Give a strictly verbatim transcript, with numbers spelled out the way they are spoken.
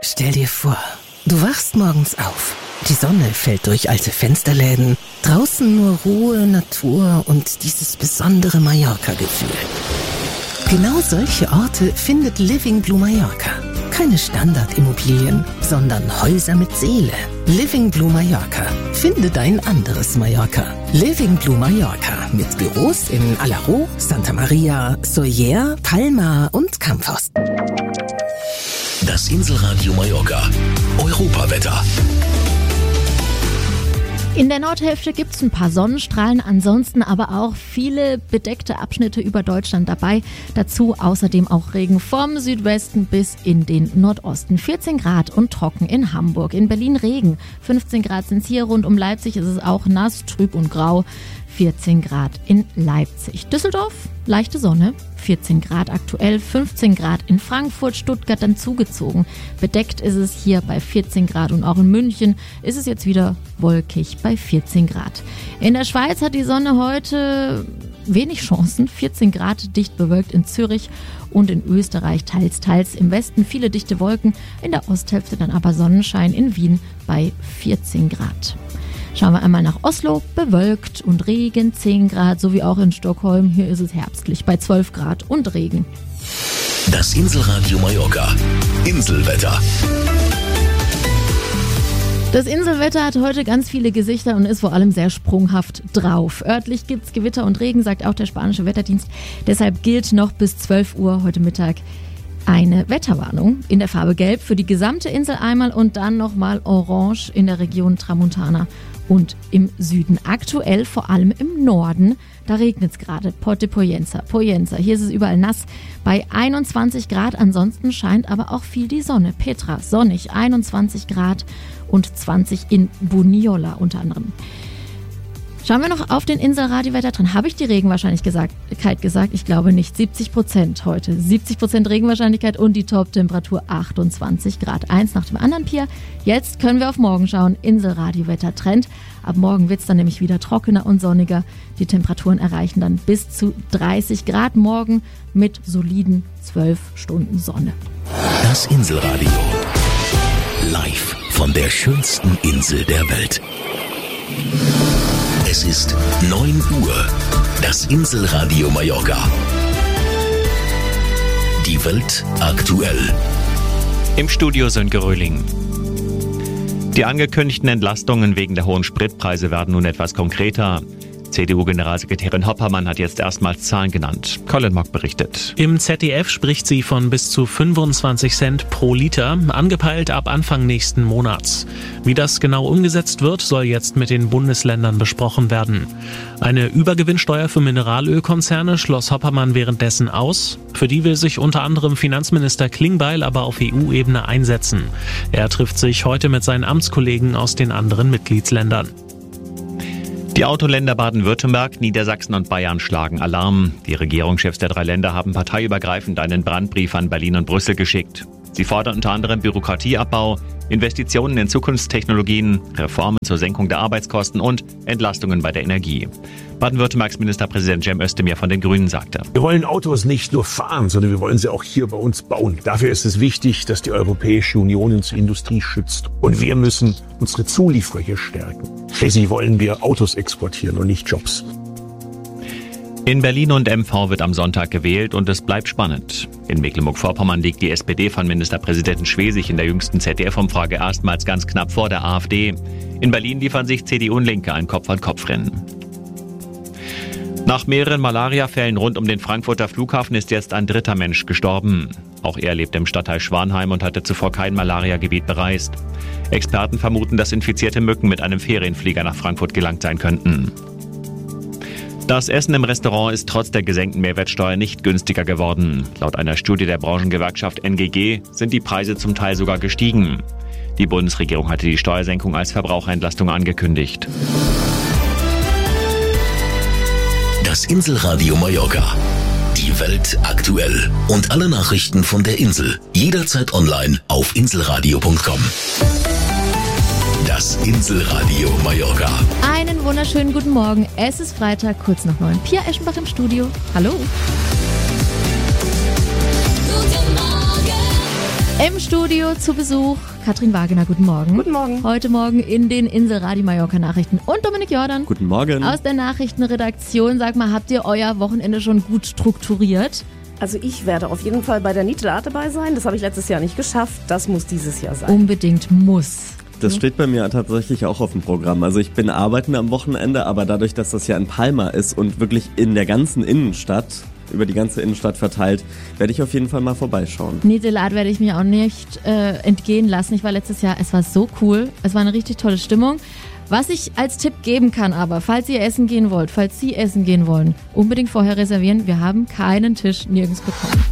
Stell dir vor, du wachst morgens auf. Die Sonne fällt durch alte Fensterläden. Draußen nur Ruhe, Natur und dieses besondere Mallorca-Gefühl. Genau solche Orte findet Living Blue Mallorca. Keine Standardimmobilien, sondern Häuser mit Seele. Living Blue Mallorca. Finde dein anderes Mallorca. Living Blue Mallorca mit Büros in Alaró, Santa Maria, Sóller, Palma und Campos. Das Inselradio Mallorca. Europawetter. In der Nordhälfte gibt es ein paar Sonnenstrahlen, ansonsten aber auch viele bedeckte Abschnitte über Deutschland dabei. Dazu außerdem auch Regen vom Südwesten bis in den Nordosten. vierzehn Grad und trocken in Hamburg. In Berlin Regen. fünfzehn Grad sind es hier. Rund um Leipzig ist es auch nass, trüb und grau. vierzehn Grad in Leipzig. Düsseldorf, leichte Sonne, vierzehn Grad aktuell, fünfzehn Grad in Frankfurt, Stuttgart dann zugezogen. Bedeckt ist es hier bei vierzehn Grad und auch in München ist es jetzt wieder wolkig bei vierzehn Grad. In der Schweiz hat die Sonne heute wenig Chancen, vierzehn Grad dicht bewölkt in Zürich und in Österreich teils, teils im Westen viele dichte Wolken, in der Osthälfte dann aber Sonnenschein in Wien bei vierzehn Grad. Schauen wir einmal nach Oslo, bewölkt und Regen, zehn Grad, so wie auch in Stockholm. Hier ist es herbstlich bei zwölf Grad und Regen. Das Inselradio Mallorca. Inselwetter. Das Inselwetter hat heute ganz viele Gesichter und ist vor allem sehr sprunghaft drauf. Örtlich gibt's Gewitter und Regen, sagt auch der spanische Wetterdienst. Deshalb gilt noch bis zwölf Uhr heute Mittag eine Wetterwarnung in der Farbe Gelb für die gesamte Insel einmal und dann nochmal Orange in der Region Tramontana und im Süden. Aktuell vor allem im Norden, da regnet es gerade. Port de Poyenza, Poyenza, hier ist es überall nass bei einundzwanzig Grad. Ansonsten scheint aber auch viel die Sonne. Petra, sonnig, einundzwanzig Grad und zwanzig in Buniola unter anderem. Schauen wir noch auf den Inselradiowetter dran. Habe ich die Regenwahrscheinlichkeit gesagt? Ich glaube nicht. siebzig Prozent heute. siebzig Prozent Regenwahrscheinlichkeit und die Top-Temperatur achtundzwanzig Grad. Eins nach dem anderen, Pia. Jetzt können wir auf morgen schauen. Inselradiowetter-Trend. Ab morgen wird es dann nämlich wieder trockener und sonniger. Die Temperaturen erreichen dann bis zu dreißig Grad morgen mit soliden zwölf Stunden Sonne. Das Inselradio. Live von der schönsten Insel der Welt. Es ist neun Uhr. Das Inselradio Mallorca. Die Welt aktuell. Im Studio Sönke Röhling. Die angekündigten Entlastungen wegen der hohen Spritpreise werden nun etwas konkreter. C D U-Generalsekretärin Hoppermann hat jetzt erstmals Zahlen genannt. Colin Mock berichtet. Im Z D F spricht sie von bis zu fünfundzwanzig Cent pro Liter, angepeilt ab Anfang nächsten Monats. Wie das genau umgesetzt wird, soll jetzt mit den Bundesländern besprochen werden. Eine Übergewinnsteuer für Mineralölkonzerne schloss Hoppermann währenddessen aus. Für die will sich unter anderem Finanzminister Klingbeil aber auf E U-Ebene einsetzen. Er trifft sich heute mit seinen Amtskollegen aus den anderen Mitgliedsländern. Die Autoländer Baden-Württemberg, Niedersachsen und Bayern schlagen Alarm. Die Regierungschefs der drei Länder haben parteiübergreifend einen Brandbrief an Berlin und Brüssel geschickt. Sie fordern unter anderem Bürokratieabbau, Investitionen in Zukunftstechnologien, Reformen zur Senkung der Arbeitskosten und Entlastungen bei der Energie. Baden-Württembergs Ministerpräsident Cem Özdemir von den Grünen sagte: Wir wollen Autos nicht nur fahren, sondern wir wollen sie auch hier bei uns bauen. Dafür ist es wichtig, dass die Europäische Union unsere Industrie schützt. Und wir müssen unsere Zulieferer hier stärken. Schließlich wollen wir Autos exportieren und nicht Jobs. In Berlin und M V wird am Sonntag gewählt und es bleibt spannend. In Mecklenburg-Vorpommern liegt die S P D von Ministerpräsidenten Schwesig in der jüngsten Z D F-Umfrage erstmals ganz knapp vor der AfD. In Berlin liefern sich C D U und Linke ein Kopf-an-Kopf-Rennen. Nach mehreren Malariafällen rund um den Frankfurter Flughafen ist jetzt ein dritter Mensch gestorben. Auch er lebt im Stadtteil Schwanheim und hatte zuvor kein Malariagebiet bereist. Experten vermuten, dass infizierte Mücken mit einem Ferienflieger nach Frankfurt gelangt sein könnten. Das Essen im Restaurant ist trotz der gesenkten Mehrwertsteuer nicht günstiger geworden. Laut einer Studie der Branchengewerkschaft N G G sind die Preise zum Teil sogar gestiegen. Die Bundesregierung hatte die Steuersenkung als Verbraucherentlastung angekündigt. Das Inselradio Mallorca. Die Welt aktuell. Und alle Nachrichten von der Insel. Jederzeit online auf inselradio punkt com. Das Inselradio Mallorca. Einen wunderschönen guten Morgen. Es ist Freitag, kurz nach neun. Pia Eschenbach im Studio. Hallo. Guten Morgen. Im Studio zu Besuch Katrin Wagener, guten Morgen. Guten Morgen. Heute Morgen in den Inselradio Mallorca Nachrichten und Dominik Jordan. Guten Morgen. Aus der Nachrichtenredaktion. Sag mal, habt ihr euer Wochenende schon gut strukturiert? Also ich werde auf jeden Fall bei der Nite dabei sein. Das habe ich letztes Jahr nicht geschafft. Das muss dieses Jahr sein. Unbedingt muss. Das steht bei mir tatsächlich auch auf dem Programm. Also ich bin arbeiten am Wochenende, aber dadurch, dass das ja in Palma ist und wirklich in der ganzen Innenstadt, über die ganze Innenstadt verteilt, werde ich auf jeden Fall mal vorbeischauen. Nidelat werde ich mir auch nicht äh, entgehen lassen. Ich war letztes Jahr, es war so cool. Es war eine richtig tolle Stimmung. Was ich als Tipp geben kann aber, falls ihr essen gehen wollt, falls Sie essen gehen wollen, unbedingt vorher reservieren. Wir haben keinen Tisch nirgends bekommen.